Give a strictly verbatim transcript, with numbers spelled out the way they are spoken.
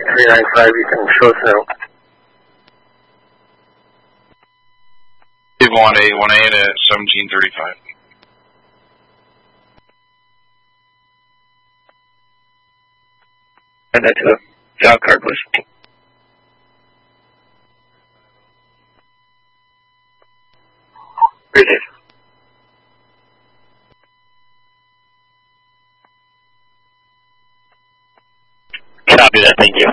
three nine five, you can show us now. one eight one eight at seventeen thirty-five. And that's a job card, please. Very good. Copy that, thank you.